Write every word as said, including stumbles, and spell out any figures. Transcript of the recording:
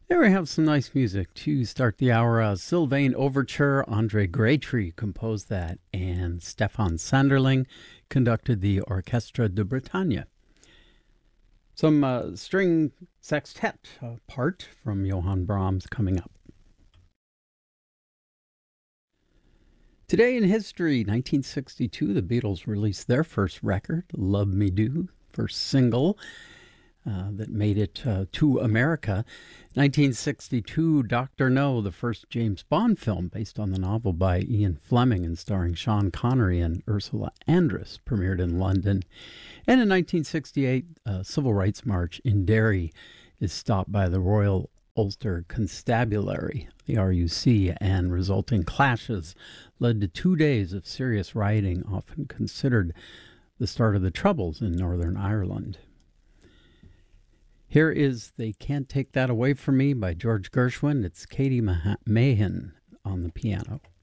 There we have some nice music to start the hour. Uh, Sylvain Overture, Andre Graytree composed that, and Stefan Sanderling conducted the Orchestre de Bretagne. Some uh, string sextet uh, part from Johann Brahms coming up. Today in history, nineteen sixty-two, the Beatles released their first record, Love Me Do, first single. Uh, that made it uh, to America. nineteen sixty-two, Doctor No, the first James Bond film based on the novel by Ian Fleming and starring Sean Connery and Ursula Andress, premiered in London. And in nineteen sixty-eight, a civil rights march in Derry is stopped by the Royal Ulster Constabulary, the R U C, and resulting clashes led to two days of serious rioting, often considered the start of the Troubles in Northern Ireland. Here is They Can't Take That Away From Me by George Gershwin. It's Katie Mahan on the piano.